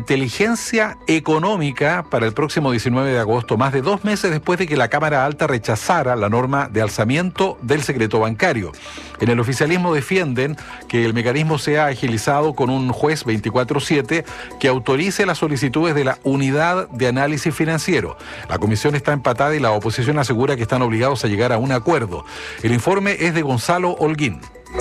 inteligencia económica para el próximo 19 de agosto, más de 2 meses después de que la Cámara Alta rechazara la norma de alzamiento del secreto bancario. En el oficialismo defienden que el mecanismo sea agilizado con un juez 24/7 que autorice las solicitudes de la Unidad de Análisis Financiero. La comisión está empatada y la oposición asegura que están obligados a llegar a un acuerdo. El informe es de Gonzalo Holguín.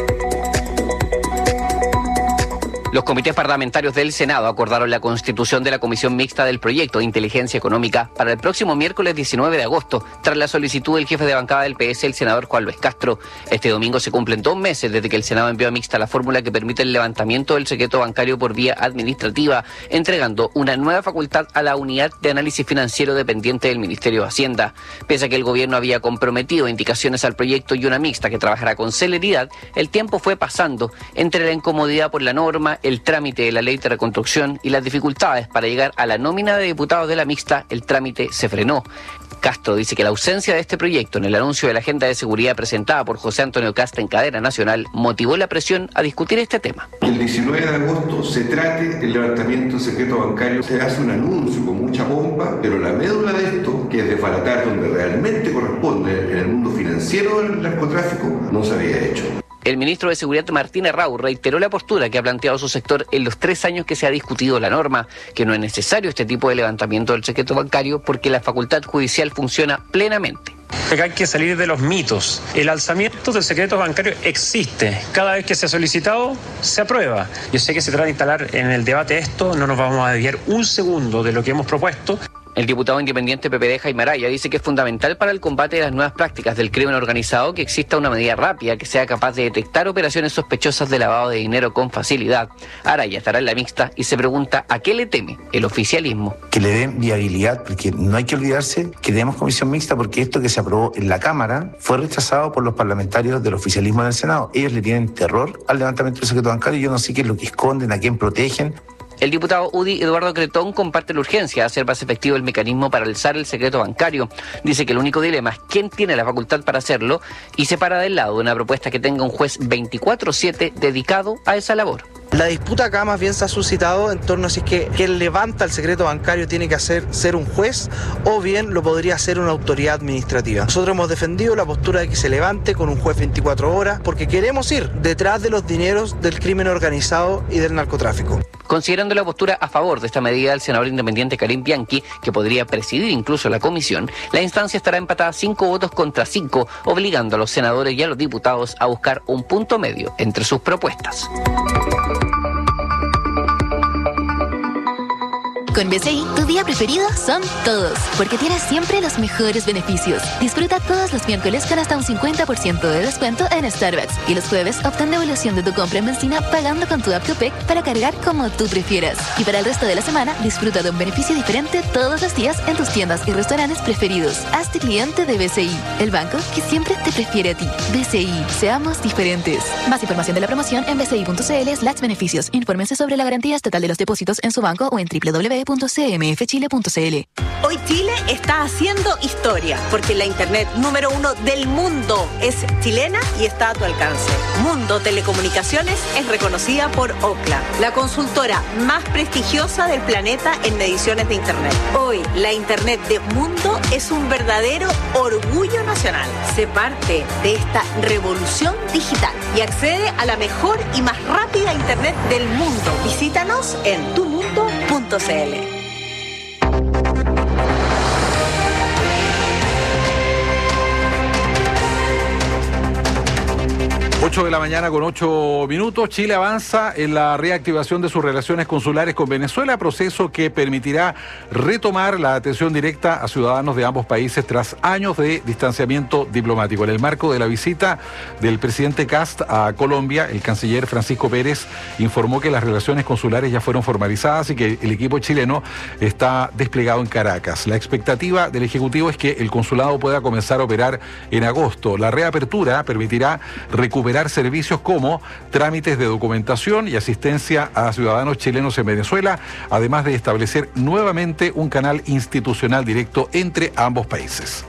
Los comités parlamentarios del Senado acordaron la constitución de la Comisión Mixta del Proyecto de Inteligencia Económica para el próximo miércoles 19 de agosto, tras la solicitud del jefe de bancada del PS, el senador Juan Luis Castro. Este domingo se cumplen 2 meses desde que el Senado envió a Mixta la fórmula que permite el levantamiento del secreto bancario por vía administrativa, entregando una nueva facultad a la Unidad de Análisis Financiero dependiente del Ministerio de Hacienda. Pese a que el gobierno había comprometido indicaciones al proyecto y una mixta que trabajará con celeridad, el tiempo fue pasando. Entre la incomodidad por la norma, el trámite de la ley de reconstrucción y las dificultades para llegar a la nómina de diputados de la mixta, el trámite se frenó. Castro dice que la ausencia de este proyecto en el anuncio de la agenda de seguridad presentada por José Antonio Cast en cadena nacional motivó la presión a discutir este tema. El 19 de agosto se trate el levantamiento del secreto bancario. Se hace un anuncio con mucha pompa, pero la médula de esto, que es desbaratar donde realmente corresponde en el mundo financiero del narcotráfico, no se había hecho. El ministro de Seguridad Martín Errau reiteró la postura que ha planteado su sector en los 3 años que se ha discutido la norma, que no es necesario este tipo de levantamiento del secreto bancario porque la facultad judicial funciona plenamente. Hay que salir de los mitos. El alzamiento del secreto bancario existe. Cada vez que se ha solicitado, se aprueba. Yo sé que se trata de instalar en el debate esto, no nos vamos a desviar un segundo de lo que hemos propuesto. El diputado independiente PPD Jaime Araya dice que es fundamental para el combate de las nuevas prácticas del crimen organizado que exista una medida rápida que sea capaz de detectar operaciones sospechosas de lavado de dinero con facilidad. Araya estará en la mixta y se pregunta a qué le teme el oficialismo. Que le den viabilidad, porque no hay que olvidarse que tenemos comisión mixta porque esto que se aprobó en la Cámara fue rechazado por los parlamentarios del oficialismo en el Senado. Ellos le tienen terror al levantamiento del secreto bancario y yo no sé qué es lo que esconden, a quién protegen. El diputado UDI Eduardo Cretón comparte la urgencia de hacer más efectivo el mecanismo para alzar el secreto bancario. Dice que el único dilema es quién tiene la facultad para hacerlo y se para del lado de una propuesta que tenga un juez 24/7 dedicado a esa labor. La disputa acá más bien se ha suscitado en torno a si es que quien levanta el secreto bancario tiene que ser un juez o bien lo podría hacer una autoridad administrativa. Nosotros hemos defendido la postura de que se levante con un juez 24 horas porque queremos ir detrás de los dineros del crimen organizado y del narcotráfico. Considerando la postura a favor de esta medida del senador independiente Karim Bianchi, que podría presidir incluso la comisión, la instancia estará empatada 5 votos contra 5, obligando a los senadores y a los diputados a buscar un punto medio entre sus propuestas. Con BCI, tu día preferido son todos, porque tienes siempre los mejores beneficios. Disfruta todos los miércoles con hasta un 50% de descuento en Starbucks. Y los jueves obtén devolución de tu compra en benzina pagando con tu app Copec para cargar como tú prefieras. Y para el resto de la semana, disfruta de un beneficio diferente todos los días en tus tiendas y restaurantes preferidos. Hazte cliente de BCI, el banco que siempre te prefiere a ti. BCI, seamos diferentes. Más información de la promoción en bci.cl/beneficios. Infórmense sobre la garantía estatal de los depósitos en su banco o en www.cmfchile.cl. Hoy Chile está haciendo historia, porque la internet número 1 del mundo es chilena y está a tu alcance. Mundo Telecomunicaciones es reconocida por Ookla, la consultora más prestigiosa del planeta en mediciones de internet. Hoy, la internet de Mundo es un verdadero orgullo nacional. Sé parte de esta revolución digital y accede a la mejor y más rápida internet del mundo. Visítanos en tumundo.cl. 8 de la mañana con 8 minutos. Chile avanza en la reactivación de sus relaciones consulares con Venezuela, proceso que permitirá retomar la atención directa a ciudadanos de ambos países tras años de distanciamiento diplomático. En el marco de la visita del presidente Kast a Colombia, el canciller Francisco Pérez informó que las relaciones consulares ya fueron formalizadas y que el equipo chileno está desplegado en Caracas. La expectativa del Ejecutivo es que el consulado pueda comenzar a operar en agosto. La reapertura permitirá recuperar servicios como trámites de documentación y asistencia a ciudadanos chilenos en Venezuela, además de establecer nuevamente un canal institucional directo entre ambos países.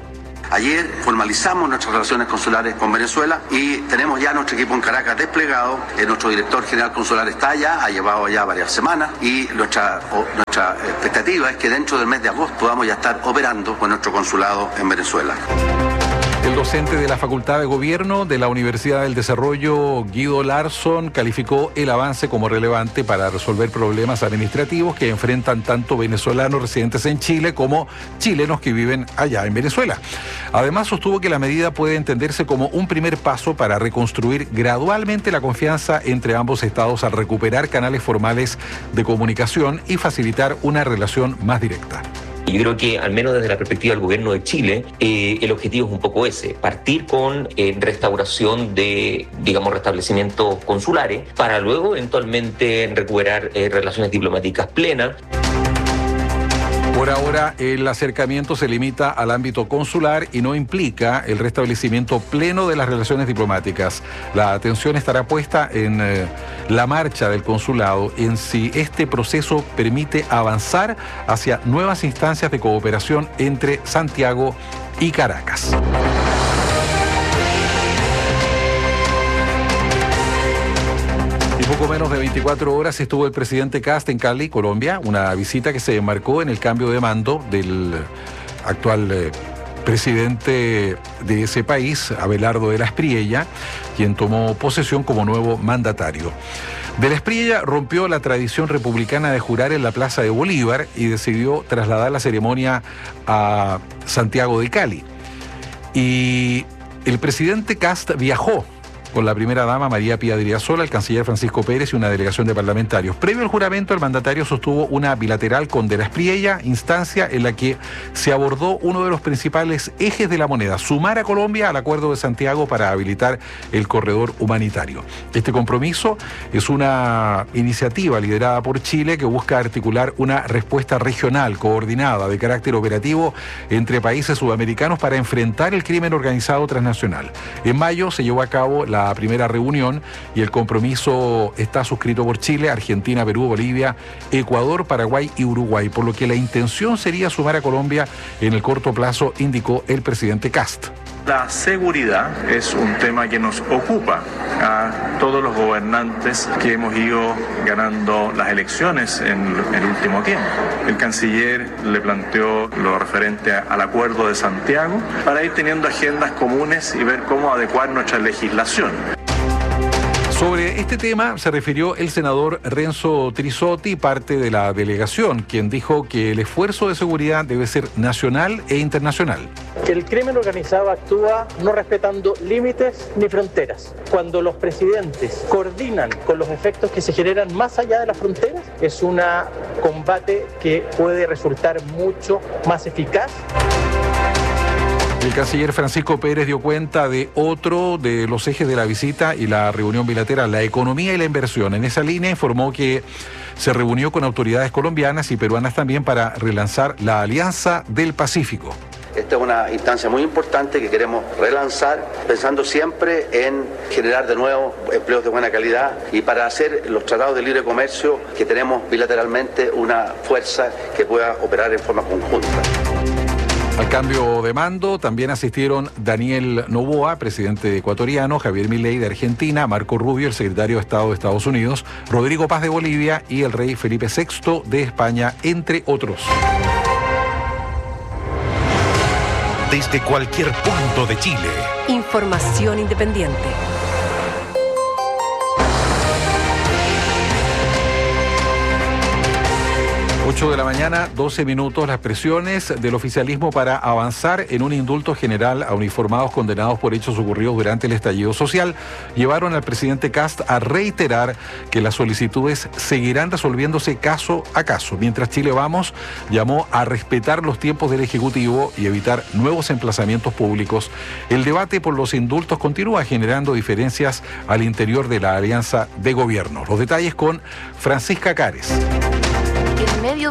Ayer formalizamos nuestras relaciones consulares con Venezuela y tenemos ya nuestro equipo en Caracas desplegado. Nuestro director general consular está allá, ha llevado ya varias semanas y nuestra expectativa es que dentro del mes de agosto podamos ya estar operando con nuestro consulado en Venezuela. El docente de la Facultad de Gobierno de la Universidad del Desarrollo, Guido Larsson, calificó el avance como relevante para resolver problemas administrativos que enfrentan tanto venezolanos residentes en Chile como chilenos que viven allá en Venezuela. Además, sostuvo que la medida puede entenderse como un primer paso para reconstruir gradualmente la confianza entre ambos estados al recuperar canales formales de comunicación y facilitar una relación más directa. Yo creo que, al menos desde la perspectiva del gobierno de Chile, el objetivo es un poco ese, partir con restauración de, restablecimientos consulares, para luego eventualmente recuperar relaciones diplomáticas plenas. Por ahora, el acercamiento se limita al ámbito consular y no implica el restablecimiento pleno de las relaciones diplomáticas. La atención estará puesta en la marcha del consulado, en si este proceso permite avanzar hacia nuevas instancias de cooperación entre Santiago y Caracas. Poco menos de 24 horas estuvo el presidente Kast en Cali, Colombia, una visita que se enmarcó en el cambio de mando del actual presidente de ese país, Abelardo de la Espriella, quien tomó posesión como nuevo mandatario. De la Espriella rompió la tradición republicana de jurar en la Plaza de Bolívar y decidió trasladar la ceremonia a Santiago de Cali. Y el presidente Kast viajó con la primera dama María Pía Diriasola, el canciller Francisco Pérez y una delegación de parlamentarios. Previo al juramento, el mandatario sostuvo una bilateral con De la Espriella, instancia en la que se abordó uno de los principales ejes de la moneda: sumar a Colombia al Acuerdo de Santiago para habilitar el corredor humanitario. Este compromiso es una iniciativa liderada por Chile que busca articular una respuesta regional coordinada de carácter operativo entre países sudamericanos para enfrentar el crimen organizado transnacional. En mayo se llevó a cabo la primera reunión y el compromiso está suscrito por Chile, Argentina, Perú, Bolivia, Ecuador, Paraguay y Uruguay, por lo que la intención sería sumar a Colombia en el corto plazo, indicó el presidente Kast. La seguridad es un tema que nos ocupa a todos los gobernantes que hemos ido ganando las elecciones en el último tiempo. El canciller le planteó lo referente al Acuerdo de Santiago para ir teniendo agendas comunes y ver cómo adecuar nuestra legislación. Sobre este tema se refirió el senador Renzo Trisotti, parte de la delegación, quien dijo que el esfuerzo de seguridad debe ser nacional e internacional. El crimen organizado actúa no respetando límites ni fronteras. Cuando los presidentes coordinan con los efectos que se generan más allá de las fronteras, es un combate que puede resultar mucho más eficaz. El canciller Francisco Pérez dio cuenta de otro de los ejes de la visita y la reunión bilateral, la economía y la inversión. En esa línea informó que se reunió con autoridades colombianas y peruanas también para relanzar la Alianza del Pacífico. Esta es una instancia muy importante que queremos relanzar, pensando siempre en generar de nuevo empleos de buena calidad y para hacer los tratados de libre comercio que tenemos bilateralmente una fuerza que pueda operar en forma conjunta. Al cambio de mando también asistieron Daniel Noboa, presidente ecuatoriano, Javier Milei de Argentina, Marco Rubio, el secretario de Estado de Estados Unidos, Rodrigo Paz de Bolivia y el rey Felipe VI de España, entre otros. Desde cualquier punto de Chile. Información independiente. 8 de la mañana, 12 minutos. Las presiones del oficialismo para avanzar en un indulto general a uniformados condenados por hechos ocurridos durante el estallido social llevaron al presidente Kast a reiterar que las solicitudes seguirán resolviéndose caso a caso. Mientras Chile Vamos llamó a respetar los tiempos del Ejecutivo y evitar nuevos emplazamientos públicos, el debate por los indultos continúa generando diferencias al interior de la alianza de gobierno. Los detalles con Francisca Cares. En medio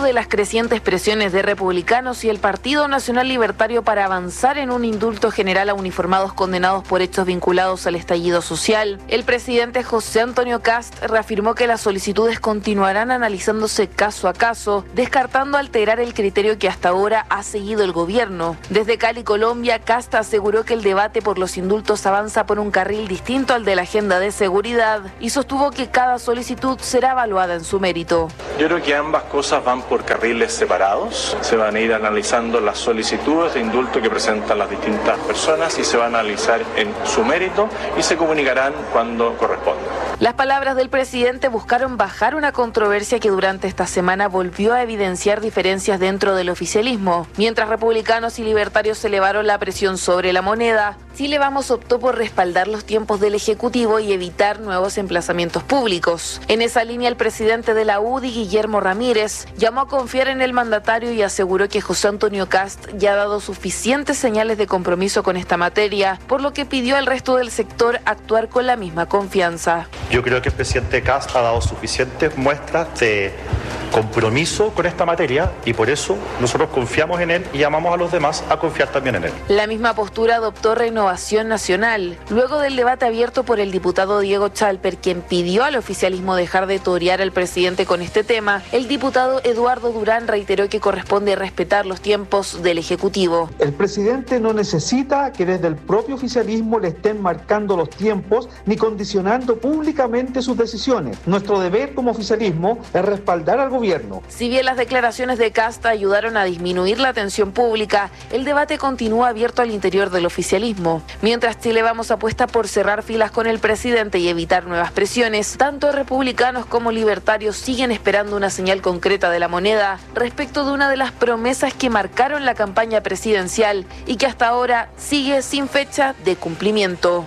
de las crecientes presiones de republicanos y el Partido Nacional Libertario para avanzar en un indulto general a uniformados condenados por hechos vinculados al estallido social, el presidente José Antonio Kast reafirmó que las solicitudes continuarán analizándose caso a caso, descartando alterar el criterio que hasta ahora ha seguido el gobierno. Desde Cali, Colombia, Kast aseguró que el debate por los indultos avanza por un carril distinto al de la agenda de seguridad y sostuvo que cada solicitud será evaluada en su mérito. Yo creo que ambas cosas van por carriles separados. Se van a ir analizando las solicitudes de indulto que presentan las distintas personas y se van a analizar en su mérito y se comunicarán cuando corresponda. Las palabras del presidente buscaron bajar una controversia que durante esta semana volvió a evidenciar diferencias dentro del oficialismo. Mientras republicanos y libertarios elevaron la presión sobre la moneda, Chile Vamos optó por respaldar los tiempos del Ejecutivo y evitar nuevos emplazamientos públicos. En esa línea, el presidente de la UDI, Guillermo Ramírez, llamó a confiar en el mandatario y aseguró que José Antonio Kast ya ha dado suficientes señales de compromiso con esta materia, por lo que pidió al resto del sector actuar con la misma confianza. Yo creo que el presidente Kast ha dado suficientes muestras de compromiso con esta materia y por eso nosotros confiamos en él y llamamos a los demás a confiar también en él. La misma postura adoptó Renovación Nacional, luego del debate abierto por el diputado Diego Chalper, quien pidió al oficialismo dejar de torear al presidente con este tema. El diputado Eduardo Durán reiteró que corresponde respetar los tiempos del Ejecutivo. El presidente no necesita que desde el propio oficialismo le estén marcando los tiempos ni condicionando públicamente sus decisiones. Nuestro deber como oficialismo es respaldar al gobierno. Si bien las declaraciones de Kast ayudaron a disminuir la tensión pública, el debate continúa abierto al interior del oficialismo. Mientras Chile Vamos apuesta por cerrar filas con el presidente y evitar nuevas presiones, tanto republicanos como libertarios siguen esperando una señal concreta de la moneda respecto de una de las promesas que marcaron la campaña presidencial y que hasta ahora sigue sin fecha de cumplimiento.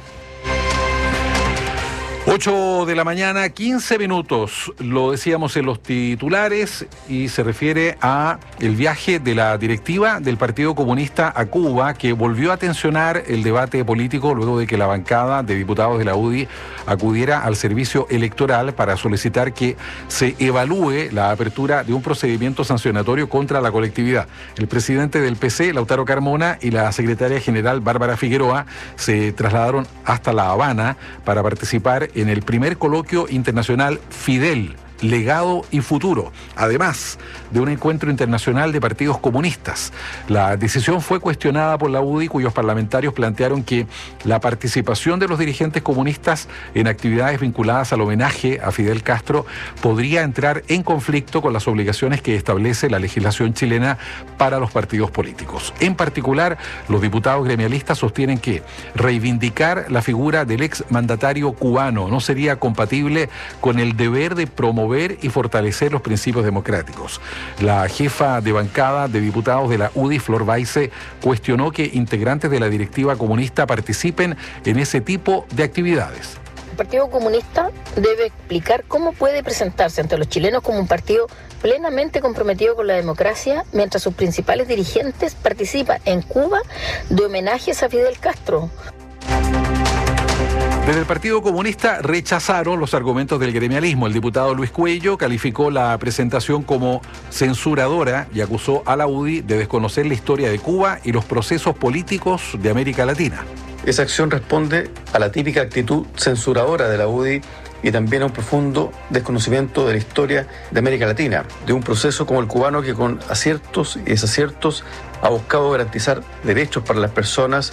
8 de la mañana, 15 minutos, lo decíamos en los titulares y se refiere a el viaje de la directiva del Partido Comunista a Cuba, que volvió a tensionar el debate político luego de que la bancada de diputados de la UDI acudiera al servicio electoral para solicitar que se evalúe la apertura de un procedimiento sancionatorio contra la colectividad. El presidente del PC, Lautaro Carmona, y la secretaria general Bárbara Figueroa se trasladaron hasta La Habana para participar en el primer coloquio internacional Fidel, Legado y Futuro, además de un encuentro internacional de partidos comunistas. La decisión fue cuestionada por la UDI, cuyos parlamentarios plantearon que la participación de los dirigentes comunistas en actividades vinculadas al homenaje a Fidel Castro podría entrar en conflicto con las obligaciones que establece la legislación chilena para los partidos políticos. En particular, los diputados gremialistas sostienen que reivindicar la figura del ex mandatario cubano no sería compatible con el deber de promover y fortalecer los principios democráticos. La jefa de bancada de diputados de la UDI, Flor Baise, cuestionó que integrantes de la directiva comunista participen en ese tipo de actividades. El Partido Comunista debe explicar cómo puede presentarse ante los chilenos como un partido plenamente comprometido con la democracia, mientras sus principales dirigentes participan en Cuba de homenajes a Fidel Castro. Desde el Partido Comunista rechazaron los argumentos del gremialismo. El diputado Luis Cuello calificó la presentación como censuradora y acusó a la UDI de desconocer la historia de Cuba y los procesos políticos de América Latina. Esa acción responde a la típica actitud censuradora de la UDI y también a un profundo desconocimiento de la historia de América Latina, de un proceso como el cubano que con aciertos y desaciertos ha buscado garantizar derechos para las personas.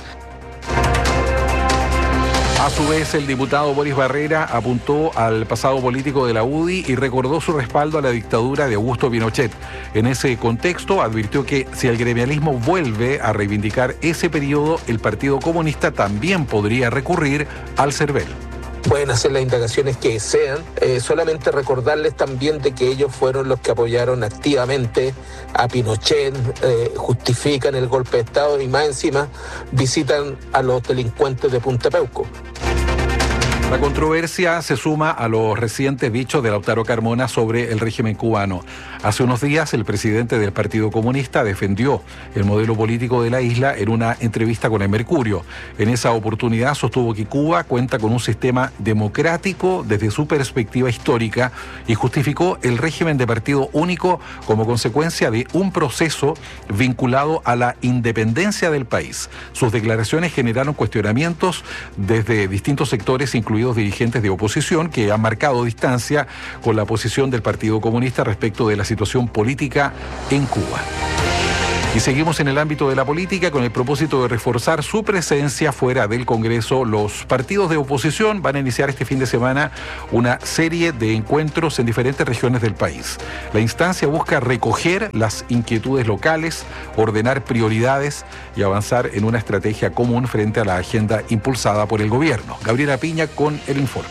A su vez, el diputado Boris Barrera apuntó al pasado político de la UDI y recordó su respaldo a la dictadura de Augusto Pinochet. En ese contexto, advirtió que si el gremialismo vuelve a reivindicar ese periodo, el Partido Comunista también podría recurrir al CERVEL. Pueden hacer las indagaciones que sean, solamente recordarles también de que ellos fueron los que apoyaron activamente a Pinochet, justifican el golpe de Estado y más encima visitan a los delincuentes de Punta Peuco. La controversia se suma a los recientes dichos de Lautaro Carmona sobre el régimen cubano. Hace unos días, el presidente del Partido Comunista defendió el modelo político de la isla en una entrevista con el Mercurio. En esa oportunidad sostuvo que Cuba cuenta con un sistema democrático desde su perspectiva histórica y justificó el régimen de partido único como consecuencia de un proceso vinculado a la independencia del país. Sus declaraciones generaron cuestionamientos desde distintos sectores, incluidos dirigentes de oposición, que han marcado distancia con la posición del Partido Comunista respecto de la situación política en Cuba. Y seguimos en el ámbito de la política con el propósito de reforzar su presencia fuera del Congreso. Los partidos de oposición van a iniciar este fin de semana una serie de encuentros en diferentes regiones del país. La instancia busca recoger las inquietudes locales, ordenar prioridades y avanzar en una estrategia común frente a la agenda impulsada por el gobierno. Gabriela Piña con el informe.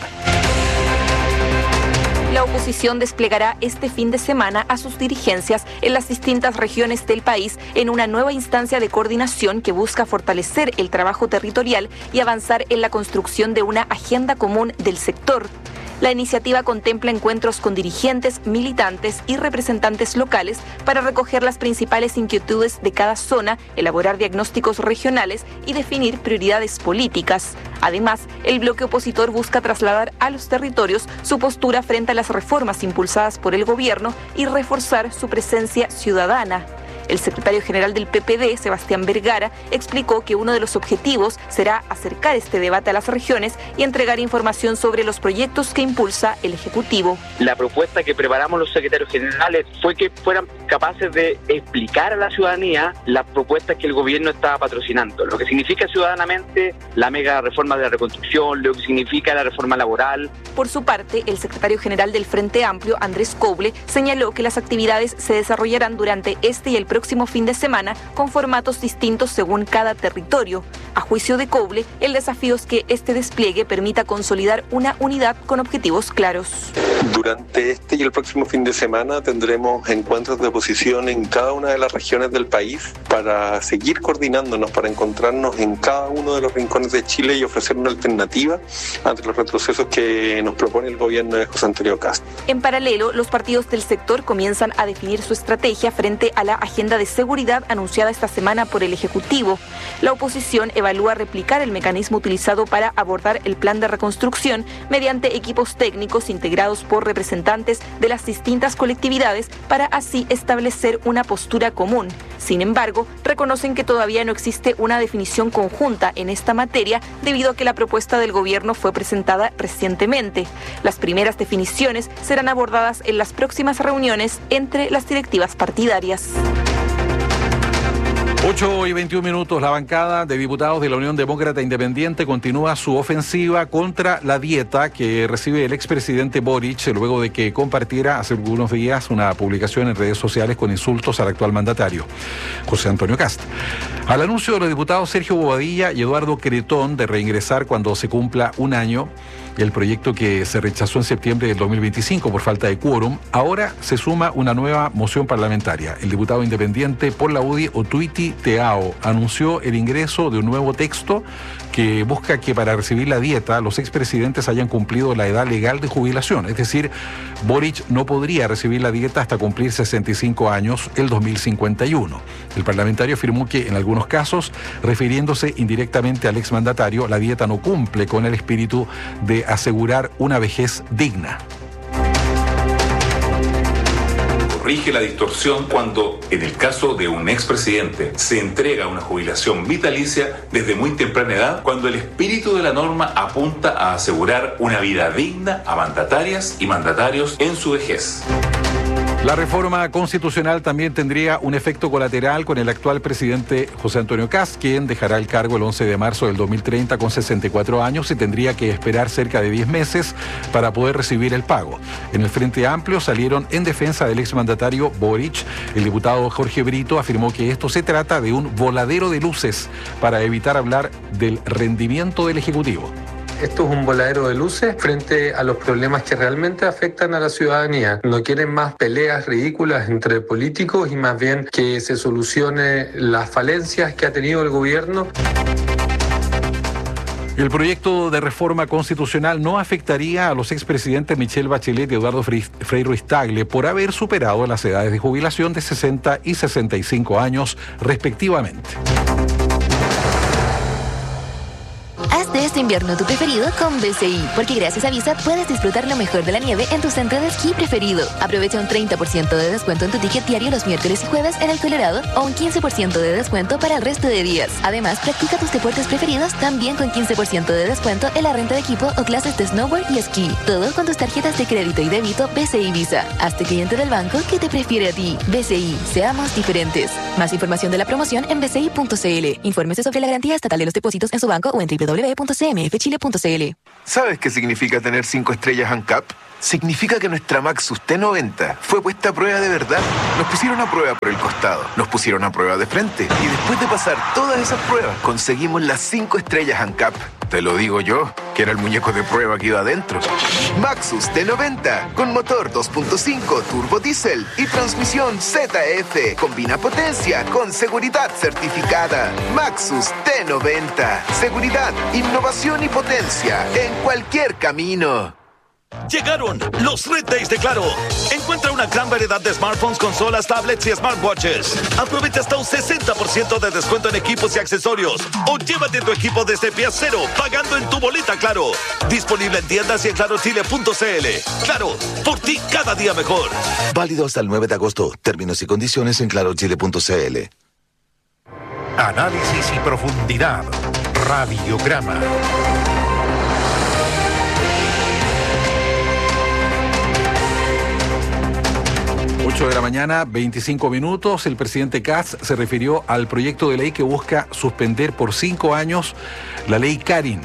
La oposición desplegará este fin de semana a sus dirigencias en las distintas regiones del país en una nueva instancia de coordinación que busca fortalecer el trabajo territorial y avanzar en la construcción de una agenda común del sector. La iniciativa contempla encuentros con dirigentes, militantes y representantes locales para recoger las principales inquietudes de cada zona, elaborar diagnósticos regionales y definir prioridades políticas. Además, el bloque opositor busca trasladar a los territorios su postura frente a las reformas impulsadas por el gobierno y reforzar su presencia ciudadana. El secretario general del PPD, Sebastián Vergara, explicó que uno de los objetivos será acercar este debate a las regiones y entregar información sobre los proyectos que impulsa el Ejecutivo. La propuesta que preparamos los secretarios generales fue que fueran capaces de explicar a la ciudadanía las propuestas que el gobierno estaba patrocinando, lo que significa ciudadanamente la mega reforma de la reconstrucción, lo que significa la reforma laboral. Por su parte, el secretario general del Frente Amplio, Andrés Coble, señaló que las actividades se desarrollarán durante este y el próximo fin de semana con formatos distintos según cada territorio. A juicio de Coble, el desafío es que este despliegue permita consolidar una unidad con objetivos claros. Durante este y el próximo fin de semana tendremos encuentros de oposición en cada una de las regiones del país para seguir coordinándonos, para encontrarnos en cada uno de los rincones de Chile y ofrecer una alternativa ante los retrocesos que nos propone el gobierno de José Antonio Kast. En paralelo, los partidos del sector comienzan a definir su estrategia frente a la agenda de seguridad anunciada esta semana por el Ejecutivo. La oposición evalúa replicar el mecanismo utilizado para abordar el plan de reconstrucción mediante equipos técnicos integrados por representantes de las distintas colectividades para así establecer una postura común. Sin embargo, reconocen que todavía no existe una definición conjunta en esta materia debido a que la propuesta del gobierno fue presentada recientemente. Las primeras definiciones serán abordadas en las próximas reuniones entre las directivas partidarias. 8:21. La bancada de diputados de la Unión Demócrata Independiente continúa su ofensiva contra la dieta que recibe el expresidente Boric luego de que compartiera hace algunos días una publicación en redes sociales con insultos al actual mandatario, José Antonio Kast. Al anuncio de los diputados Sergio Bobadilla y Eduardo Cretón de reingresar cuando se cumpla un año el proyecto que se rechazó en septiembre del 2025 por falta de quórum, ahora se suma una nueva moción parlamentaria. El diputado independiente por la UDI, Otuiti Teao, anunció el ingreso de un nuevo texto que busca que para recibir la dieta los expresidentes hayan cumplido la edad legal de jubilación. Es decir, Boric no podría recibir la dieta hasta cumplir 65 años el 2051. El parlamentario afirmó que en algunos casos, refiriéndose indirectamente al exmandatario, la dieta no cumple con el espíritu de asegurar una vejez digna. Corrige la distorsión cuando, en el caso de un expresidente, se entrega una jubilación vitalicia desde muy temprana edad, cuando el espíritu de la norma apunta a asegurar una vida digna a mandatarias y mandatarios en su vejez. La reforma constitucional también tendría un efecto colateral con el actual presidente José Antonio Kast, quien dejará el cargo el 11 de marzo del 2030 con 64 años y tendría que esperar cerca de 10 meses para poder recibir el pago. En el Frente Amplio salieron en defensa del exmandatario Boric. El diputado Jorge Brito afirmó que esto se trata de un voladero de luces para evitar hablar del rendimiento del Ejecutivo. Esto es un voladero de luces frente a los problemas que realmente afectan a la ciudadanía. No quieren más peleas ridículas entre políticos y más bien que se solucione las falencias que ha tenido el gobierno. El proyecto de reforma constitucional no afectaría a los expresidentes Michelle Bachelet y Eduardo Frei Ruiz-Tagle por haber superado las edades de jubilación de 60 y 65 años, respectivamente. Haz de este invierno tu preferido con BCI, porque gracias a Visa puedes disfrutar lo mejor de la nieve en tu centro de esquí preferido. Aprovecha un 30% de descuento en tu ticket diario los miércoles y jueves en el Colorado o un 15% de descuento para el resto de días. Además, practica tus deportes preferidos también con 15% de descuento en la renta de equipo o clases de snowboard y esquí. Todo con tus tarjetas de crédito y débito BCI Visa. Hazte cliente del banco que te prefiere a ti. BCI, seamos diferentes. Más información de la promoción en bci.cl. Infórmese sobre la garantía estatal de los depósitos en su banco o en www.cmfchile.cl. ¿Sabes qué significa tener 5 estrellas ANCAP? Significa que nuestra Maxus T90 fue puesta a prueba de verdad. Nos pusieron a prueba por el costado, nos pusieron a prueba de frente y después de pasar todas esas pruebas conseguimos las 5 estrellas ANCAP. Te lo digo yo, que era el muñeco de prueba que iba adentro. Maxus T90 con motor 2.5 turbo diésel y transmisión ZF. Combina potencia con seguridad certificada. Maxus T90. Seguridad, innovación y potencia en cualquier camino. Llegaron los Red Days de Claro. Encuentra una gran variedad de smartphones, consolas, tablets y smartwatches. Aprovecha hasta un 60% de descuento en equipos y accesorios. O llévate tu equipo desde pie cero, pagando en tu boleta Claro. Disponible en tiendas y en clarochile.cl. Claro, por ti cada día mejor. Válido hasta el 9 de agosto. Términos y condiciones en clarochile.cl. Análisis y profundidad. Radiograma. 8 de la mañana, 25 minutos. El presidente Kast se refirió al proyecto de ley que busca suspender por 5 años la ley Karin.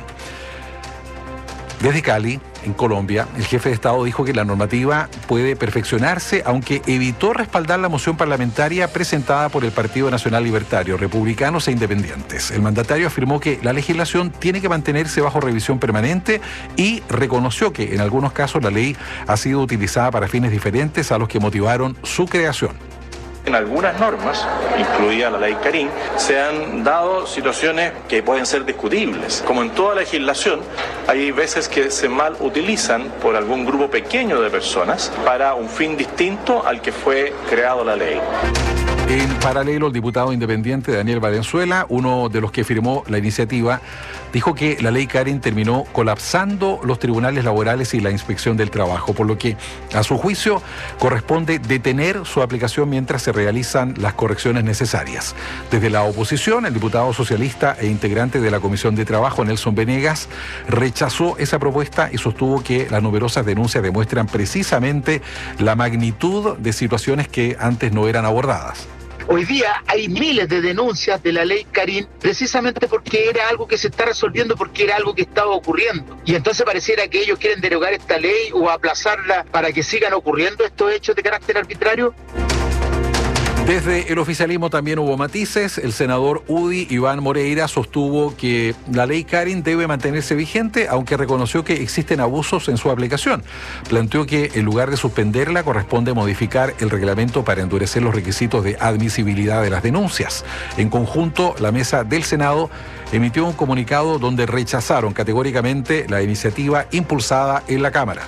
Desde Cali, en Colombia, el jefe de Estado dijo que la normativa puede perfeccionarse, aunque evitó respaldar la moción parlamentaria presentada por el Partido Nacional Libertario, Republicanos e Independientes. El mandatario afirmó que la legislación tiene que mantenerse bajo revisión permanente y reconoció que en algunos casos la ley ha sido utilizada para fines diferentes a los que motivaron su creación. En algunas normas, incluida la ley Karin, se han dado situaciones que pueden ser discutibles. Como en toda legislación, hay veces que se mal utilizan por algún grupo pequeño de personas para un fin distinto al que fue creado la ley. En paralelo, el diputado independiente Daniel Valenzuela, uno de los que firmó la iniciativa, dijo que la ley Karin terminó colapsando los tribunales laborales y la inspección del trabajo, por lo que, a su juicio, corresponde detener su aplicación mientras se realizan las correcciones necesarias. Desde la oposición, el diputado socialista e integrante de la Comisión de Trabajo, Nelson Venegas, rechazó esa propuesta y sostuvo que las numerosas denuncias demuestran precisamente la magnitud de situaciones que antes no eran abordadas. Hoy día hay miles de denuncias de la ley Karin precisamente porque era algo que se está resolviendo, porque era algo que estaba ocurriendo. Y entonces pareciera que ellos quieren derogar esta ley o aplazarla para que sigan ocurriendo estos hechos de carácter arbitrario. Desde el oficialismo también hubo matices. El senador UDI, Iván Moreira, sostuvo que la ley Karin debe mantenerse vigente, aunque reconoció que existen abusos en su aplicación. Planteó que en lugar de suspenderla, corresponde modificar el reglamento para endurecer los requisitos de admisibilidad de las denuncias. En conjunto, la mesa del Senado emitió un comunicado donde rechazaron categóricamente la iniciativa impulsada en la Cámara.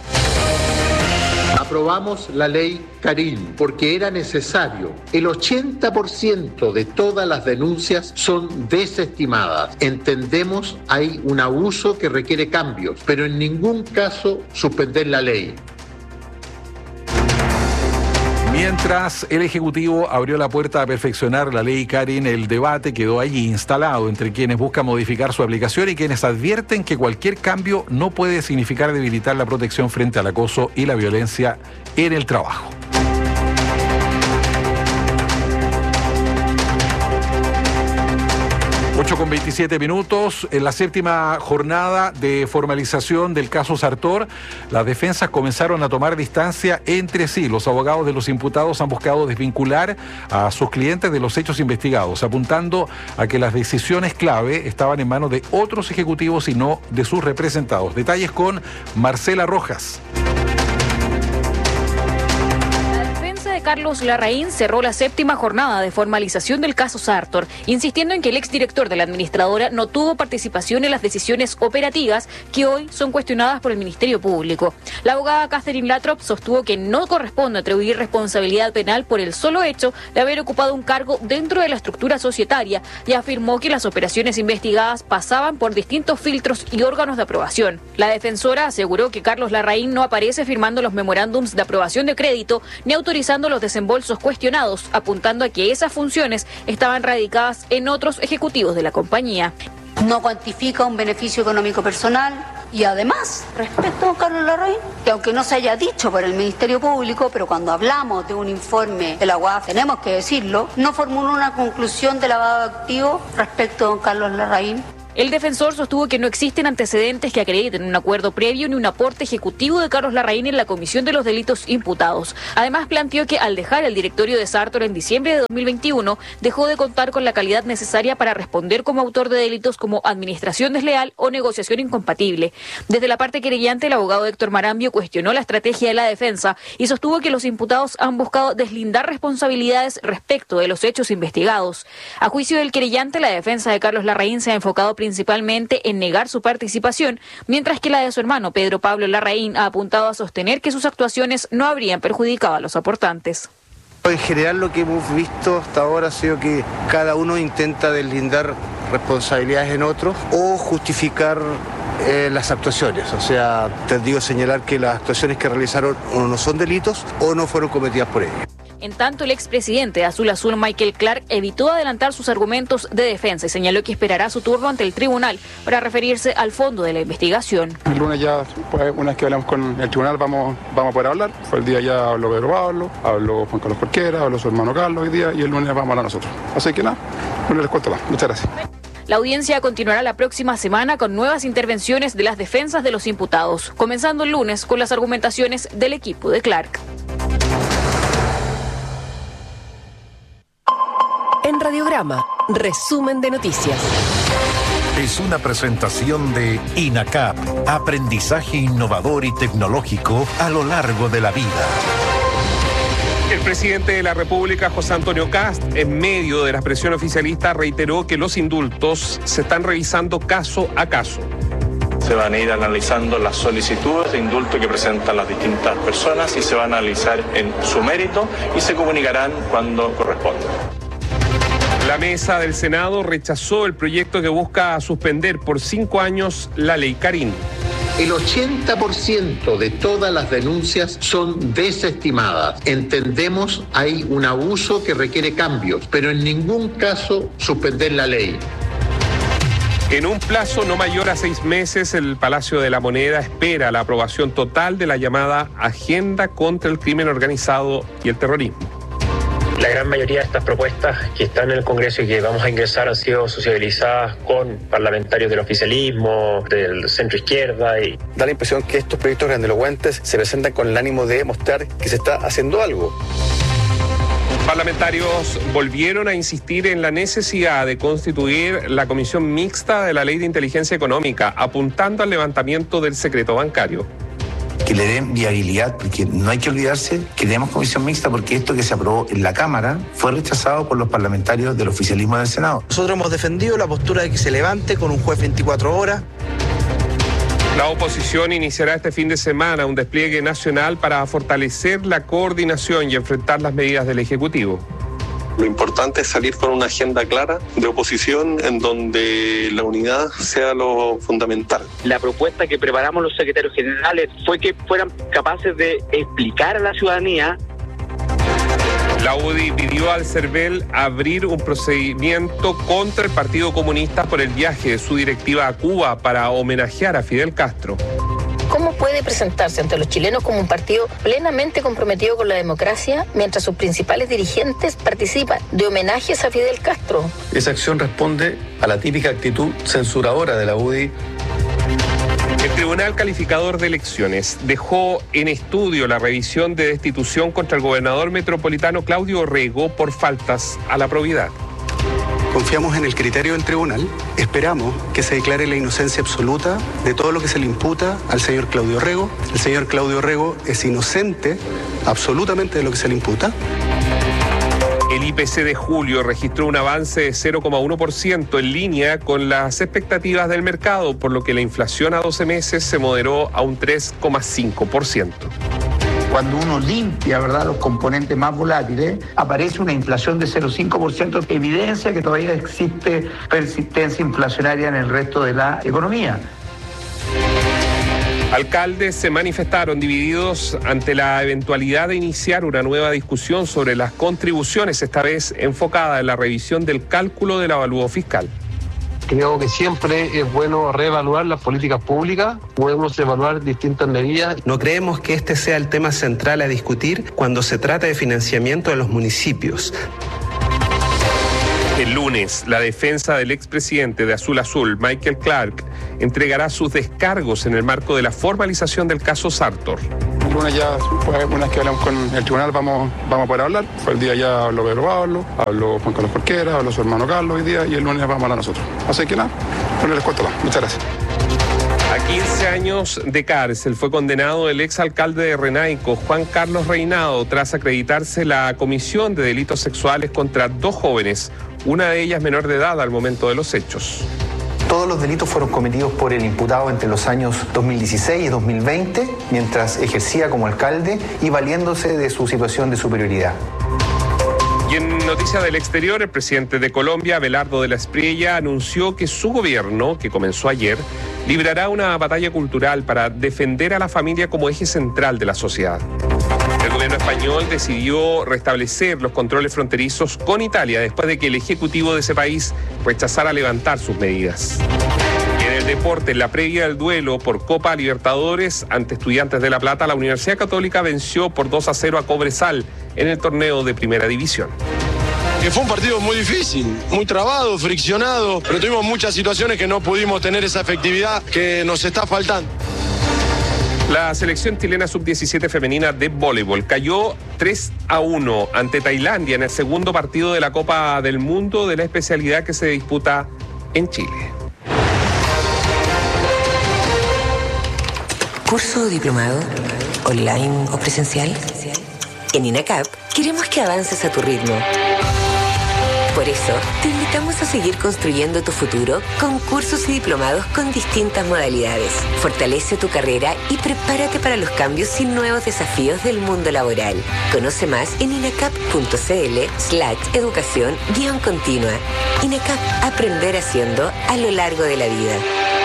Aprobamos la ley Karin porque era necesario. El 80% de todas las denuncias son desestimadas. Entendemos hay un abuso que requiere cambios, pero en ningún caso suspender la ley. Mientras el Ejecutivo abrió la puerta a perfeccionar la ley Karin, el debate quedó allí instalado entre quienes buscan modificar su aplicación y quienes advierten que cualquier cambio no puede significar debilitar la protección frente al acoso y la violencia en el trabajo. 8:27 minutos. En la séptima jornada de formalización del caso Sartor, las defensas comenzaron a tomar distancia entre sí. Los abogados de los imputados han buscado desvincular a sus clientes de los hechos investigados, apuntando a que las decisiones clave estaban en manos de otros ejecutivos y no de sus representados. Detalles con Marcela Rojas. Carlos Larraín cerró la 7ª jornada de formalización del caso Sartor, insistiendo en que el exdirector de la administradora no tuvo participación en las decisiones operativas que hoy son cuestionadas por el Ministerio Público. La abogada Catherine Latrop sostuvo que no corresponde atribuir responsabilidad penal por el solo hecho de haber ocupado un cargo dentro de la estructura societaria y afirmó que las operaciones investigadas pasaban por distintos filtros y órganos de aprobación. La defensora aseguró que Carlos Larraín no aparece firmando los memorándums de aprobación de crédito ni autorizando los desembolsos cuestionados, apuntando a que esas funciones estaban radicadas en otros ejecutivos de la compañía. No cuantifica un beneficio económico personal y además, respecto a don Carlos Larraín, que aunque no se haya dicho por el Ministerio Público, pero cuando hablamos de un informe de la UAF, tenemos que decirlo, no formuló una conclusión de lavado de activos respecto a don Carlos Larraín. El defensor sostuvo que no existen antecedentes que acrediten un acuerdo previo ni un aporte ejecutivo de Carlos Larraín en la comisión de los delitos imputados. Además, planteó que al dejar el directorio de Sartor en diciembre de 2021, dejó de contar con la calidad necesaria para responder como autor de delitos como administración desleal o negociación incompatible. Desde la parte querellante, el abogado Héctor Marambio cuestionó la estrategia de la defensa y sostuvo que los imputados han buscado deslindar responsabilidades respecto de los hechos investigados. A juicio del querellante, la defensa de Carlos Larraín se ha enfocado principalmente en negar su participación, mientras que la de su hermano Pedro Pablo Larraín ha apuntado a sostener que sus actuaciones no habrían perjudicado a los aportantes. En general lo que hemos visto hasta ahora ha sido que cada uno intenta deslindar responsabilidades en otros o justificar las actuaciones. O sea, tendido a señalar que las actuaciones que realizaron o no son delitos o no fueron cometidas por ellos. En tanto, el expresidente de Azul Azul, Michael Clark, evitó adelantar sus argumentos de defensa y señaló que esperará su turno ante el tribunal para referirse al fondo de la investigación. El lunes ya, pues, una vez que hablamos con el tribunal, vamos a poder hablar. Fue el día ya habló Pedro Pablo, habló Juan Carlos Porquera, habló su hermano Carlos hoy día y el lunes vamos a hablar nosotros. Así que nada, no les cuento más. Muchas gracias. La audiencia continuará la próxima semana con nuevas intervenciones de las defensas de los imputados, comenzando el lunes con las argumentaciones del equipo de Clark. En Radiograma, resumen de noticias. Es una presentación de INACAP, aprendizaje innovador y tecnológico a lo largo de la vida. El presidente de la República, José Antonio Kast, en medio de la presión oficialista, reiteró que los indultos se están revisando caso a caso. Se van a ir analizando las solicitudes de indulto que presentan las distintas personas y se van a analizar en su mérito y se comunicarán cuando corresponda. La mesa del Senado rechazó el proyecto que busca suspender por 5 años la ley Carín. El 80% de todas las denuncias son desestimadas. Entendemos hay un abuso que requiere cambios, pero en ningún caso suspender la ley. En un plazo no mayor a 6 meses, el Palacio de la Moneda espera la aprobación total de la llamada Agenda contra el Crimen Organizado y el Terrorismo. La gran mayoría de estas propuestas que están en el Congreso y que vamos a ingresar han sido sociabilizadas con parlamentarios del oficialismo, del centro izquierda. Y da la impresión que estos proyectos grandilocuentes se presentan con el ánimo de mostrar que se está haciendo algo. Parlamentarios volvieron a insistir en la necesidad de constituir la comisión mixta de la Ley de Inteligencia Económica, apuntando al levantamiento del secreto bancario. Que le den viabilidad, porque no hay que olvidarse que tenemos comisión mixta porque esto que se aprobó en la Cámara fue rechazado por los parlamentarios del oficialismo del Senado. Nosotros hemos defendido la postura de que se levante con un juez 24 horas. La oposición iniciará este fin de semana un despliegue nacional para fortalecer la coordinación y enfrentar las medidas del Ejecutivo. Lo importante es salir con una agenda clara de oposición en donde la unidad sea lo fundamental. La propuesta que preparamos los secretarios generales fue que fueran capaces de explicar a la ciudadanía. La UDI pidió al CERVEL abrir un procedimiento contra el Partido Comunista por el viaje de su directiva a Cuba para homenajear a Fidel Castro. ¿Cómo puede presentarse ante los chilenos como un partido plenamente comprometido con la democracia mientras sus principales dirigentes participan de homenajes a Fidel Castro? Esa acción responde a la típica actitud censuradora de la UDI. El Tribunal Calificador de Elecciones dejó en estudio la revisión de destitución contra el gobernador metropolitano Claudio Rego por faltas a la probidad. Confiamos en el criterio del tribunal. Esperamos que se declare la inocencia absoluta de todo lo que se le imputa al señor Claudio Rego. El señor Claudio Rego es inocente absolutamente de lo que se le imputa. El IPC de julio registró un avance de 0,1% en línea con las expectativas del mercado, por lo que la inflación a 12 meses se moderó a un 3,5%. Cuando uno limpia, ¿verdad?, los componentes más volátiles, aparece una inflación de 0,5%, que evidencia que todavía existe persistencia inflacionaria en el resto de la economía. Alcaldes se manifestaron divididos ante la eventualidad de iniciar una nueva discusión sobre las contribuciones, esta vez enfocada en la revisión del cálculo del avalúo fiscal. Creo que siempre es bueno reevaluar las políticas públicas, podemos evaluar distintas medidas. No creemos que este sea el tema central a discutir cuando se trata de financiamiento de los municipios. El lunes, la defensa del expresidente de Azul Azul, Michael Clark, entregará sus descargos en el marco de la formalización del caso Sartor. El lunes ya, una vez que hablamos con el tribunal, vamos a poder hablar. Fue el día ya habló Pedro Pablo, habló Juan Carlos Jorquera, habló su hermano Carlos hoy día, y el lunes vamos a hablar nosotros. Así que nada, no les cuento más. Muchas gracias. A 15 años de cárcel fue condenado el exalcalde de Renaico, Juan Carlos Reinado, tras acreditarse la comisión de delitos sexuales contra 2 jóvenes, una de ellas menor de edad al momento de los hechos. Todos los delitos fueron cometidos por el imputado entre los años 2016 y 2020, mientras ejercía como alcalde y valiéndose de su situación de superioridad. Y en noticias del exterior, el presidente de Colombia, Abelardo de la Espriella, anunció que su gobierno, que comenzó ayer, librará una batalla cultural para defender a la familia como eje central de la sociedad. El gobierno español decidió restablecer los controles fronterizos con Italia después de que el ejecutivo de ese país rechazara levantar sus medidas. Y en el deporte, en la previa del duelo por Copa Libertadores ante Estudiantes de La Plata, la Universidad Católica venció por 2-0 a Cobresal en el torneo de Primera División. Fue un partido muy difícil, muy trabado, friccionado, pero tuvimos muchas situaciones que no pudimos tener esa efectividad que nos está faltando. La selección chilena sub-17 femenina de voleibol cayó 3-1 ante Tailandia en el segundo partido de la Copa del Mundo de la especialidad que se disputa en Chile. ¿Curso o diplomado? ¿Online o presencial? En INACAP queremos que avances a tu ritmo. Por eso, te invitamos a seguir construyendo tu futuro con cursos y diplomados con distintas modalidades. Fortalece tu carrera y prepárate para los cambios y nuevos desafíos del mundo laboral. Conoce más en inacap.cl/educación-continua. INACAP, aprender haciendo a lo largo de la vida.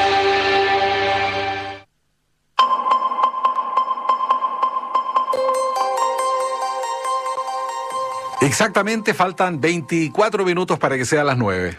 Exactamente, faltan 24 minutos para que sean las 9.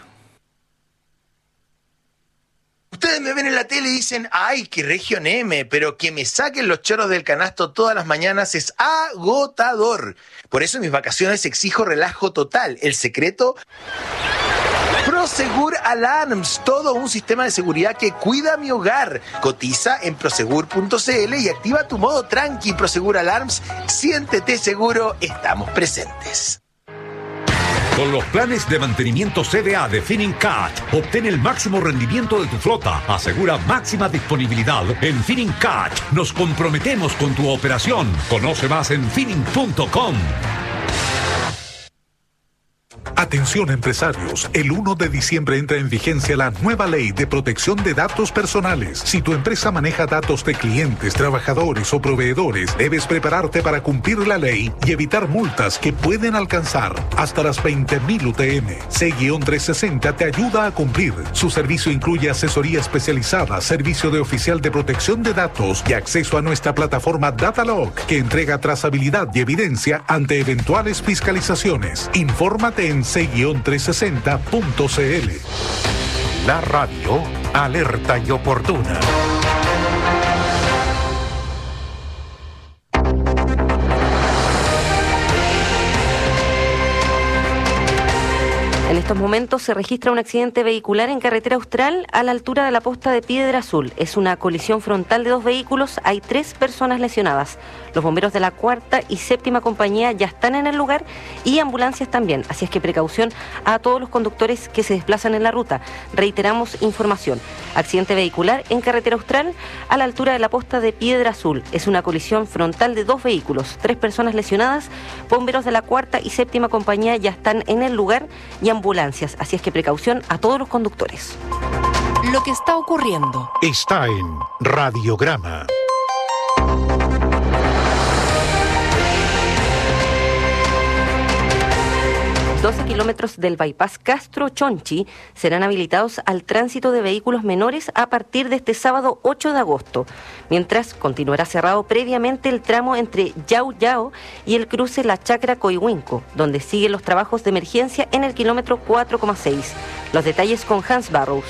Ustedes me ven en la tele y dicen, ay, qué región M, pero que me saquen los choros del canasto todas las mañanas es agotador. Por eso en mis vacaciones exijo relajo total. El secreto... Prosegur Alarms, todo un sistema de seguridad que cuida mi hogar. Cotiza en prosegur.cl y activa tu modo tranqui. Prosegur Alarms, siéntete seguro, estamos presentes. Con los planes de mantenimiento CDA de Finincat, obtén el máximo rendimiento de tu flota. Asegura máxima disponibilidad. En Finincat nos comprometemos con tu operación. Conoce más en Fining.com. Atención empresarios, el 1 de diciembre entra en vigencia la nueva ley de protección de datos personales. Si tu empresa maneja datos de clientes, trabajadores o proveedores, debes prepararte para cumplir la ley y evitar multas que pueden alcanzar hasta las 20.000 UTM. C-360 te ayuda a cumplir. Su servicio incluye asesoría especializada, servicio de oficial de protección de datos y acceso a nuestra plataforma Datalog, que entrega trazabilidad y evidencia ante eventuales fiscalizaciones. Infórmate en c-360.cl. La radio alerta y oportuna. En estos momentos se registra un accidente vehicular en carretera Austral a la altura de la posta de Piedra Azul. Es una colisión frontal de 2 vehículos. Hay 3 personas lesionadas. Los bomberos de la 4ª y 7ª compañía ya están en el lugar y ambulancias también. Así es que precaución a todos los conductores que se desplazan en la ruta. Reiteramos información. Accidente vehicular en carretera Austral a la altura de la posta de Piedra Azul. Es una colisión frontal de 2 vehículos. 3 personas lesionadas. Bomberos de la 4ª y 7ª compañía ya están en el lugar y ambulancias, así es que precaución a todos los conductores. Lo que está ocurriendo está en Radiograma. ...12 kilómetros del bypass Castro-Chonchi serán habilitados al tránsito de vehículos menores a partir de este sábado 8 de agosto, mientras continuará cerrado previamente el tramo entre Yau Yau y el cruce La Chacra Coihuinco, donde siguen los trabajos de emergencia en el kilómetro 4,6. Los detalles con Hans Barrows.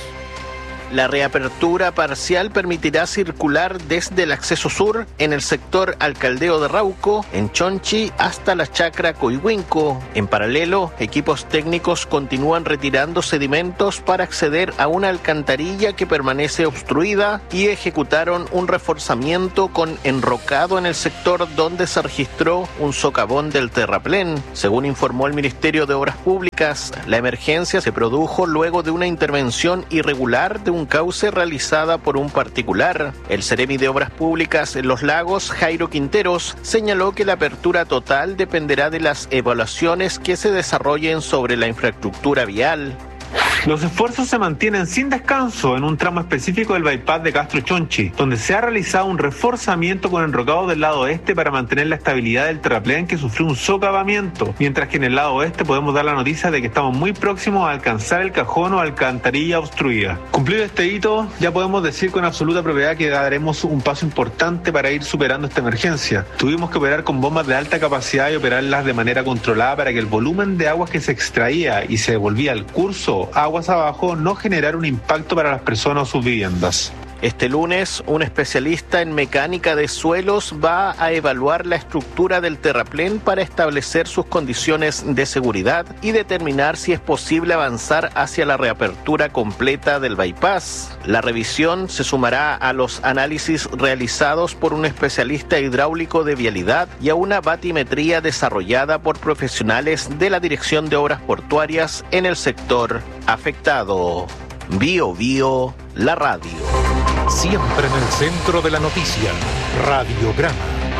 La reapertura parcial permitirá circular desde el acceso sur en el sector Alcaldeo de Rauco, en Chonchi, hasta la Chacra Coihuinco. En paralelo, equipos técnicos continúan retirando sedimentos para acceder a una alcantarilla que permanece obstruida y ejecutaron un reforzamiento con enrocado en el sector donde se registró un socavón del terraplén. Según informó el Ministerio de Obras Públicas, la emergencia se produjo luego de una intervención irregular de un cauce realizada por un particular. El Seremi de Obras Públicas en Los Lagos, Jairo Quinteros, señaló que la apertura total dependerá de las evaluaciones que se desarrollen sobre la infraestructura vial. Los esfuerzos se mantienen sin descanso en un tramo específico del bypass de Castro-Chonchi, donde se ha realizado un reforzamiento con enrocado del lado este para mantener la estabilidad del terraplén que sufrió un socavamiento, mientras que en el lado oeste podemos dar la noticia de que estamos muy próximos a alcanzar el cajón o alcantarilla obstruida. Cumplido este hito, ya podemos decir con absoluta propiedad que daremos un paso importante para ir superando esta emergencia. Tuvimos que operar con bombas de alta capacidad y operarlas de manera controlada para que el volumen de agua que se extraía y se devolvía al curso aguas abajo no generar un impacto para las personas o sus viviendas. Este lunes, un especialista en mecánica de suelos va a evaluar la estructura del terraplén para establecer sus condiciones de seguridad y determinar si es posible avanzar hacia la reapertura completa del bypass. La revisión se sumará a los análisis realizados por un especialista hidráulico de vialidad y a una batimetría desarrollada por profesionales de la Dirección de Obras Portuarias en el sector afectado. Bio Bio, la radio. Siempre en el centro de la noticia, Radiograma.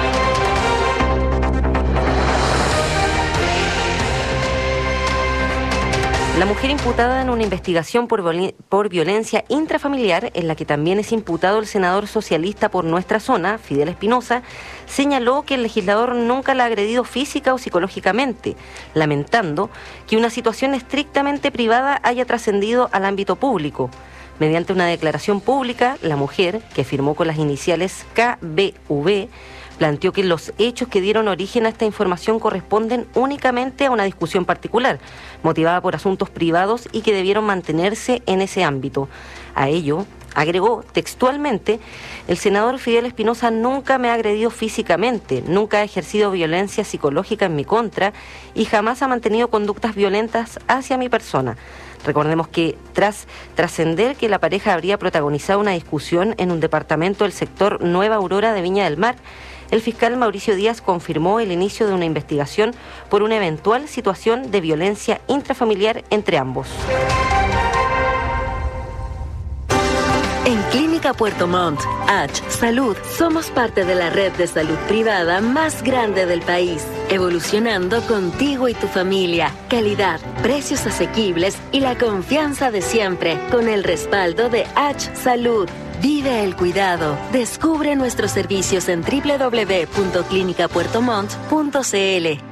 La mujer imputada en una investigación por violencia intrafamiliar, en la que también es imputado el senador socialista por nuestra zona, Fidel Espinosa, señaló que el legislador nunca la ha agredido física o psicológicamente, lamentando que una situación estrictamente privada haya trascendido al ámbito público. Mediante una declaración pública, la mujer, que firmó con las iniciales KBV, planteó que los hechos que dieron origen a esta información corresponden únicamente a una discusión particular, motivada por asuntos privados y que debieron mantenerse en ese ámbito. A ello, agregó textualmente, el senador Fidel Espinosa nunca me ha agredido físicamente, nunca ha ejercido violencia psicológica en mi contra y jamás ha mantenido conductas violentas hacia mi persona. Recordemos que tras trascender que la pareja habría protagonizado una discusión en un departamento del sector Nueva Aurora de Viña del Mar, el fiscal Mauricio Díaz confirmó el inicio de una investigación por una eventual situación de violencia intrafamiliar entre ambos. En Clínica Puerto Montt, H Salud, somos parte de la red de salud privada más grande del país, evolucionando contigo y tu familia. Calidad, precios asequibles y la confianza de siempre, con el respaldo de H Salud. Vive el cuidado. Descubre nuestros servicios en www.clinicapuertomont.cl.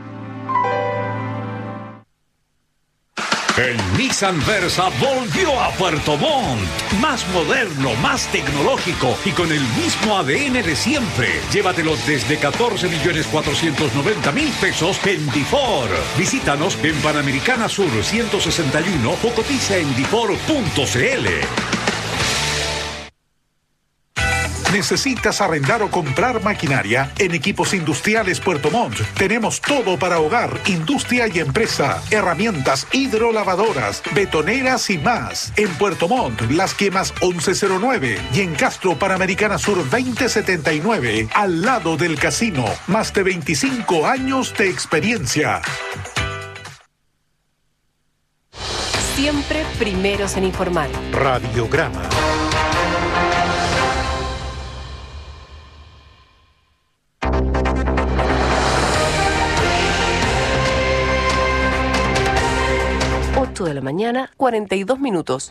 El Nissan Versa volvió a Puerto Montt. Más moderno, más tecnológico y con el mismo ADN de siempre. Llévatelo desde 14.490.000 pesos en Difor. Visítanos en Panamericana Sur 161 o cotiza en difor.cl. ¿Necesitas arrendar o comprar maquinaria? En Equipos Industriales Puerto Montt tenemos todo para hogar, industria y empresa. Herramientas hidrolavadoras, betoneras y más. En Puerto Montt, Las Quemas 1109 y en Castro Panamericana Sur 2079, al lado del casino. Más de 25 años de experiencia. Siempre primeros en informar. Radiograma. De la mañana, 42 minutos.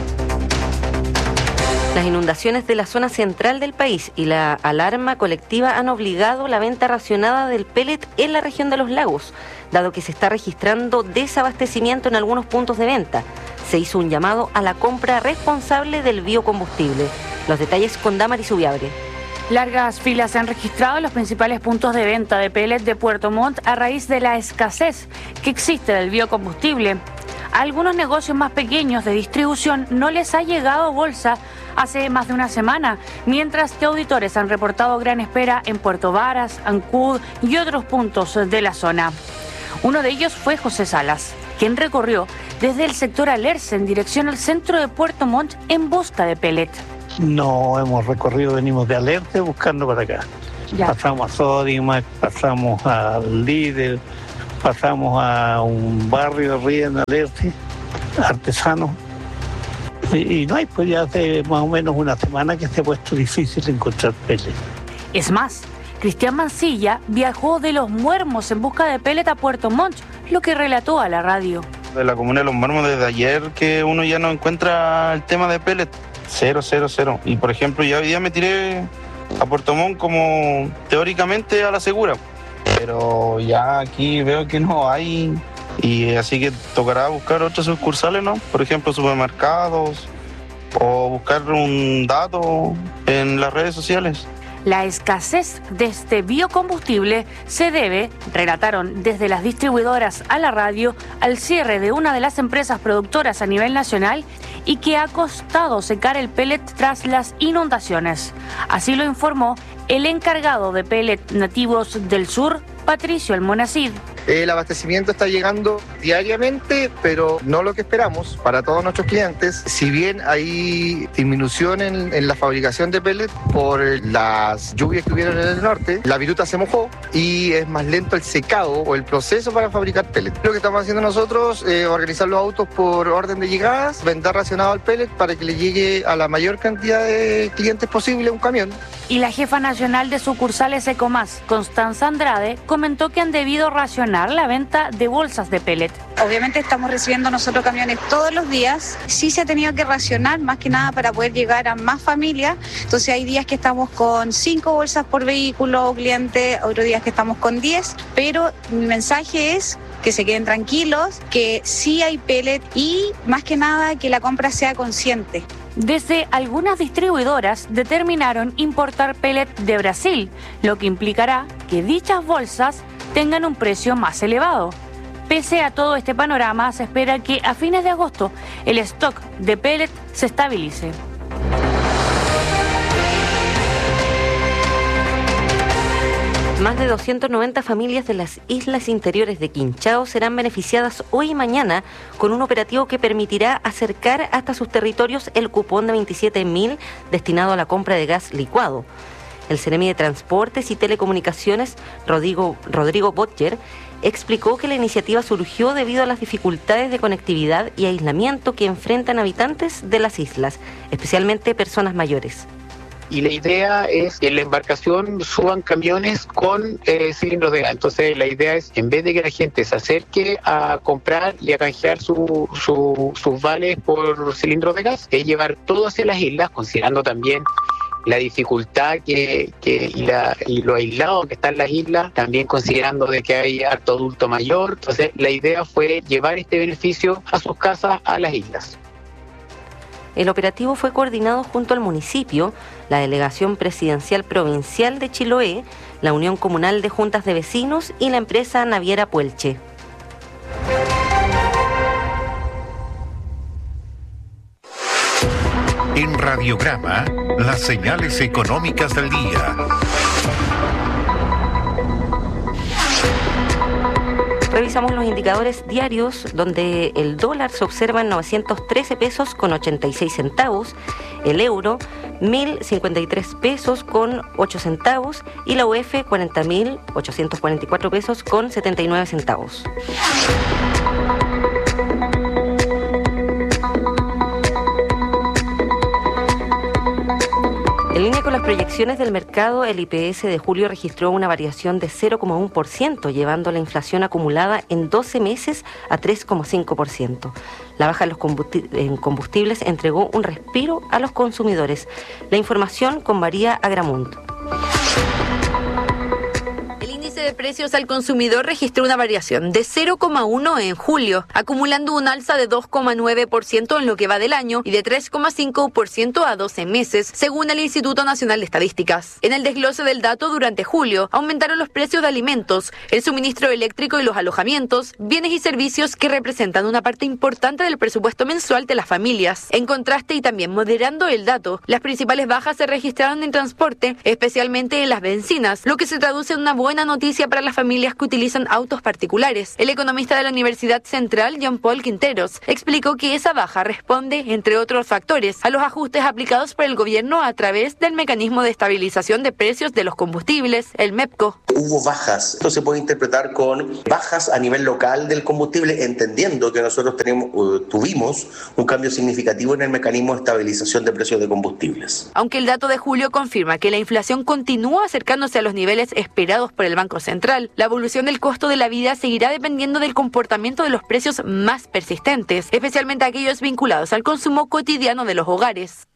Las inundaciones de la zona central del país y la alarma colectiva han obligado la venta racionada del pellet en la región de los lagos, dado que se está registrando desabastecimiento en algunos puntos de venta. Se hizo un llamado a la compra responsable del biocombustible. Los detalles con Damaris Ubiabre. Largas filas se han registrado en los principales puntos de venta de pellet de Puerto Montt a raíz de la escasez que existe del biocombustible. A algunos negocios más pequeños de distribución no les ha llegado bolsa hace más de una semana, mientras que auditores han reportado gran espera en Puerto Varas, Ancud y otros puntos de la zona. Uno de ellos fue José Salas, quien recorrió desde el sector Alerce en dirección al centro de Puerto Montt en busca de pellet. No hemos recorrido, venimos de Alerce buscando para acá. Ya. Pasamos a Sodimac, pasamos al Líder, pasamos a un barrio arriba en Alerce, artesano, y no hay, pues ya hace más o menos una semana que se ha puesto difícil encontrar pellet. Es más, Cristian Mancilla viajó de Los Muermos en busca de pellet a Puerto Montt, lo que relató a la radio. De la comuna de Los Muermos desde ayer que uno ya no encuentra el tema de pellet, 0. Y por ejemplo ya hoy día me tiré a Puerto Montt como teóricamente a la segura, pero ya aquí veo que no hay, y así que tocará buscar otras sucursales, ¿no? Por ejemplo, supermercados, o buscar un dato en las redes sociales. La escasez de este biocombustible se debe, relataron desde las distribuidoras a la radio, al cierre de una de las empresas productoras a nivel nacional y que ha costado secar el pellet tras las inundaciones. Así lo informó el encargado de pellet nativos del sur, Patricio Almonacid. El abastecimiento está llegando diariamente, pero no lo que esperamos para todos nuestros clientes. Si bien hay disminución en la fabricación de pellet por las lluvias que hubieron en el norte, la viruta se mojó y es más lento el secado o el proceso para fabricar pellet. Lo que estamos haciendo nosotros es organizar los autos por orden de llegadas, vender racionado al pellet para que le llegue a la mayor cantidad de clientes posible un camión. Y la jefa nacional de sucursales Ecomás, Constanza Andrade, comentó que han debido racionar la venta de bolsas de pellet. Obviamente estamos recibiendo nosotros camiones todos los días. Sí se ha tenido que racionar más que nada para poder llegar a más familias. Entonces hay días que estamos con 5 bolsas por vehículo o cliente, otros días que estamos con 10. Pero mi mensaje es que se queden tranquilos, que sí hay pellet y más que nada que la compra sea consciente. Desde algunas distribuidoras determinaron importar pellet de Brasil, lo que implicará que dichas bolsas tengan un precio más elevado. Pese a todo este panorama, se espera que a fines de agosto el stock de pellet se estabilice. Más de 290 familias de las islas interiores de Quinchao serán beneficiadas hoy y mañana con un operativo que permitirá acercar hasta sus territorios el cupón de 27.000 destinado a la compra de gas licuado. El Ceremi de Transportes y Telecomunicaciones, Rodrigo Botger, explicó que la iniciativa surgió debido a las dificultades de conectividad y aislamiento que enfrentan habitantes de las islas, especialmente personas mayores. Y la idea es que en la embarcación suban camiones con cilindros de gas. Entonces la idea es, en vez de que la gente se acerque a comprar y a canjear sus vales por cilindros de gas, es llevar todo hacia las islas, considerando también la dificultad y lo aislado que están las islas, también considerando de que hay harto adulto mayor. Entonces la idea fue llevar este beneficio a sus casas, a las islas. El operativo fue coordinado junto al municipio, la Delegación Presidencial Provincial de Chiloé, la Unión Comunal de Juntas de Vecinos y la empresa naviera Puelche. En Radiograma, Las señales económicas del día. Revisamos los indicadores diarios, donde el dólar se observa en 913 pesos con 86 centavos, el euro 1.053 pesos con 8 centavos y la UF 40.844 pesos con 79 centavos. En línea con las proyecciones del mercado, el IPS de julio registró una variación de 0,1%, llevando la inflación acumulada en 12 meses a 3,5%. La baja en combustibles entregó un respiro a los consumidores. La información con María Agramunt. De precios al consumidor registró una variación de 0,1 en julio, acumulando un alza de 2,9% en lo que va del año y de 3,5% a 12 meses, según el Instituto Nacional de Estadísticas. En el desglose del dato, durante julio, aumentaron los precios de alimentos, el suministro eléctrico y los alojamientos, bienes y servicios que representan una parte importante del presupuesto mensual de las familias. En contraste, y también moderando el dato, las principales bajas se registraron en transporte, especialmente en las bencinas, lo que se traduce en una buena noticia para las familias que utilizan autos particulares. El economista de la Universidad Central, John Paul Quinteros, explicó que esa baja responde, entre otros factores, a los ajustes aplicados por el gobierno a través del mecanismo de estabilización de precios de los combustibles, el MEPCO. Hubo bajas. Esto se puede interpretar con bajas a nivel local del combustible, entendiendo que nosotros tuvimos un cambio significativo en el mecanismo de estabilización de precios de combustibles. Aunque el dato de julio confirma que la inflación continúa acercándose a los niveles esperados por el Banco Central, la evolución del costo de la vida seguirá dependiendo del comportamiento de los precios más persistentes, especialmente aquellos vinculados al consumo cotidiano de los hogares.